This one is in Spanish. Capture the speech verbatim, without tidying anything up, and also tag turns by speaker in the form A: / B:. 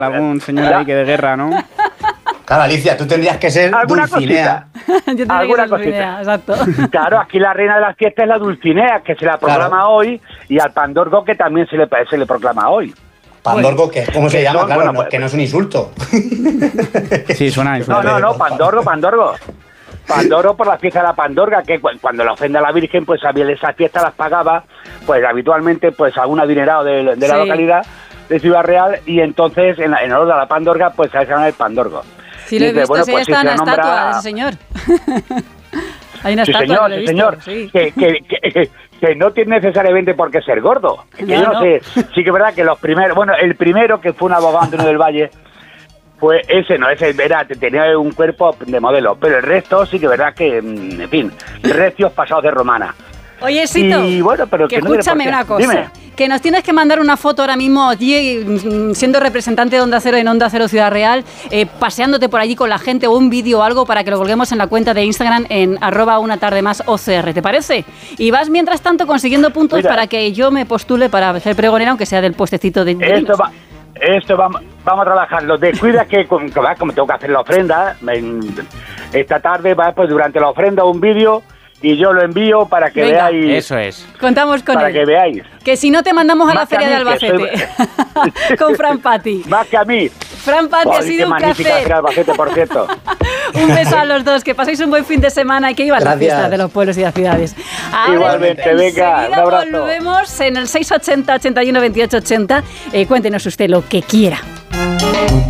A: algún señor ahí que de guerra, ¿no?
B: Claro, Alicia, tú tendrías que ser
C: ¿Alguna
B: Dulcinea.
C: cosita?
D: Yo
C: ¿Alguna
D: que Dulcinea, exacto.
C: Claro, aquí la reina de las fiestas es la Dulcinea, que se la proclama
B: Claro.
C: hoy, y al Pandorgo, que también se le, se le proclama hoy.
B: Pandorgo, que ¿cómo se
C: Que
B: llama?
C: no,
B: Claro,
C: bueno,
B: no,
C: pues-
B: que no es un insulto.
A: Sí, suena
C: No,
A: suena.
C: no, no, Pandorgo, Pandorgo. Pandorgo por la fiesta de la Pandorga, que cu- cuando le ofende a la Virgen, pues había esas fiestas las pagaba, pues habitualmente, pues algún adinerado de, de la
D: Sí.
C: localidad de Ciudad Real, y entonces en, en honor a la Pandorga, pues se llama el Pandorgo.
D: Sí, lo he
C: Dice,
D: visto,
C: bueno,
D: sí,
C: pues
D: está
C: sí,
D: una
C: se nombra-
D: estatua de ese señor. Hay una
C: Sí,
D: estatua,
C: señor,
D: lo he
C: sí,
D: visto,
C: señor.
D: sí.
C: Que, que, que, que no tiene necesariamente por qué ser gordo. Que
D: No,
C: yo no,
D: no.
C: sé. Sí que es verdad que los primeros... Bueno, el primero, que fue un abogado Antonio del Valle, pues ese no, ese era, tenía un cuerpo de modelo. Pero el resto sí que es verdad que, mm, en fin, recios pasados de romana.
D: Oye, Sito,
C: Y bueno, pero
D: que
C: que no tiene
D: escúchame
C: por qué.
D: una cosa.
C: Dime.
D: Que nos tienes que mandar una foto ahora mismo allí, mm, siendo representante de Onda Cero en Onda Cero Ciudad Real, eh, paseándote por allí con la gente, o un vídeo o algo para que lo colguemos en la cuenta de Instagram en arroba una tarde más O C R, ¿te parece? Y vas mientras tanto consiguiendo puntos
C: Mira.
D: para que yo me postule para ser pregonera, aunque sea del puestecito de... de
C: Esto
D: vinos.
C: va... Esto vamos, vamos a trabajarlo. Descuida que, como, como tengo que hacer la ofrenda, en- esta tarde va pues durante la ofrenda un vídeo y yo lo envío para que
D: Venga.
C: veáis.
A: Eso es.
D: Contamos con
C: Para
D: él.
C: que veáis.
D: Que si no te mandamos a
C: Más
D: la
C: que a
D: feria de
C: mí, que
D: Albacete con Fran Patti.
C: Más que a mí.
D: Fran Patti, ha
C: Joder,
D: sido
C: qué
D: un
C: magnífica
D: placer.
C: Feria de Albacete, por cierto.
D: Un beso a los dos, que paséis un buen fin de semana y que iban las
B: Gracias.
D: fiestas de los pueblos y las ciudades. Ahora,
C: Igualmente, venga, un
D: enseguida
C: abrazo.
D: volvemos en el seis ochenta, ochenta y uno, veintiocho ochenta. Eh, cuéntenos usted lo que quiera.